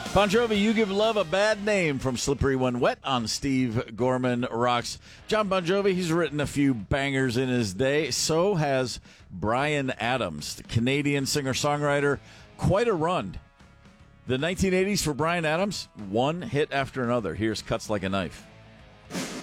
Bon Jovi, You Give Love a Bad Name from Slippery When Wet on Steve Gorman Rocks. John Bon Jovi, he's written a few bangers in his day. So has Bryan Adams, the Canadian singer-songwriter. Quite a run. The 1980s for Bryan Adams, one hit after another. Here's Cuts Like a Knife.